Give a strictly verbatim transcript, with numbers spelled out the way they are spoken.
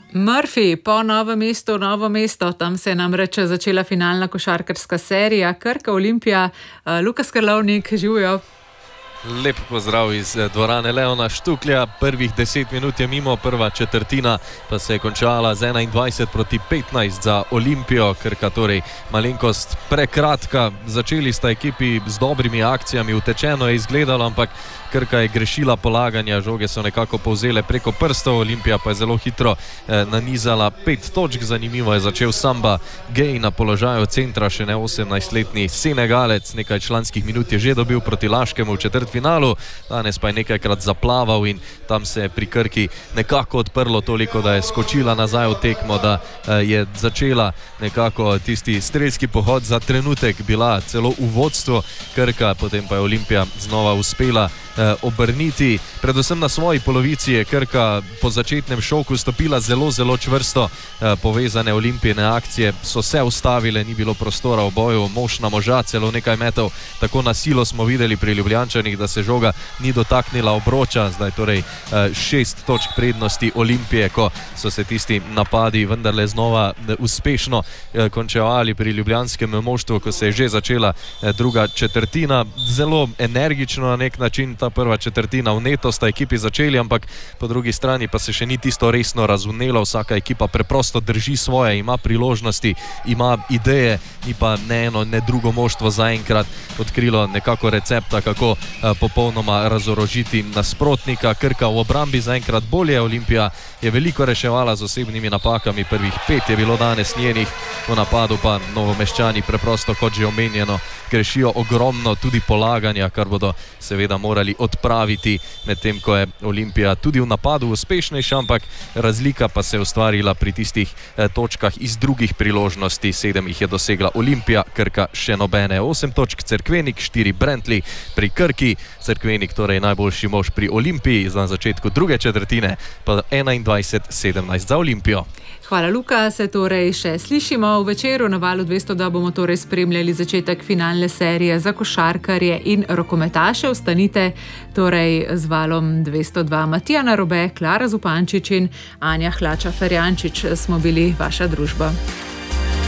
Murphy, po Novem mestu, Novo mesto, tam se je namreč začela finalna košarkarska serija Krka Olimpija. Luka Skrlovnik, živijo. Lep pozdrav iz dvorane Leona Štuklja. Prvih deset minut je mimo, prva četrtina pa se je končala z enaindvajset proti petnajst za Olimpijo. Krka torej malenkost prekratka. Začeli sta ekipi z dobrimi akcijami, utečeno je izgledalo, ampak Krka je grešila polaganja, žoge so nekako povzele preko prstov, Olimpija pa je zelo hitro eh, nanizala pet točk. Zanimivo je začel Samba Gay na položaju centra, še ne osemnajstletni Senegalec, nekaj članskih minut je že dobil proti Laškemu v četrtfinalu, danes pa je nekajkrat zaplaval in tam se je pri Krki nekako odprlo toliko, da je skočila nazaj v tekmo, da eh, je začela nekako tisti strelski pohod, za trenutek bila celo v vodstvu Krka, potem pa je Olimpija znova uspela obrniti. Predvsem na svoji polovici je Krka po začetnem šoku stopila zelo, zelo čvrsto. Povezane Olimpijine akcije so se ustavile, ni bilo prostora v boju, mož na moža, celo nekaj metov. Tako na silo smo videli pri Ljubljančanih, da se žoga ni dotaknila obroča. Zdaj torej šest točk prednosti Olimpije, ko so se tisti napadi vendarle znova uspešno končevali pri ljubljanskem moštvu, ko se je že začela druga četrtina. Zelo energično na nek način ta prva četrtina, vneto sta ekipi začeli, ampak po drugi strani pa se še ni tisto resno razvnelo. Vsaka ekipa preprosto drži svoje, ima priložnosti, ima ideje, ni pa ne eno, ne drugo moštvo zaenkrat odkrilo nekako recepta, kako a, popolnoma razorožiti nasprotnika. Krka v obrambi zaenkrat bolje, Olimpija je veliko reševala z osebnimi napakami, prvih pet je bilo danes njenih, v napadu pa Novomeščani preprosto, kot že omenjeno, grešijo ogromno tudi polaganja, kar bodo seveda morali odpraviti, medtem ko je Olimpija tudi v napadu uspešnejša, ampak razlika pa se je ustvarila pri tistih eh, točkah iz drugih priložnosti. Sedem jih je dosegla Olimpija, Krka še nobene. Osem točk Cerkvenik, štiri Brentli pri Krki. Cerkvenik torej najboljši mož pri Olimpiji, na začetku druge četrtine pa enaindvajset sedemnajst za Olimpijo. Hvala, Luka. Se torej še slišimo v Večeru na Valu dvesto dva. Bomo torej spremljali začetek finalne serije za košarkarje in rokometaše. Ostanite torej z Valom dvesto dva. Matija Narobe, Klara Zupančič in Anja Hlača Ferjančič smo bili vaša družba.